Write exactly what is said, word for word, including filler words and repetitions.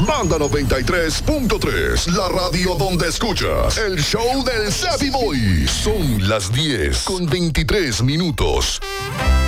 Banda noventa y tres punto tres, la radio donde escuchas el show del Savvy Boy. Son las diez con veintitrés minutos.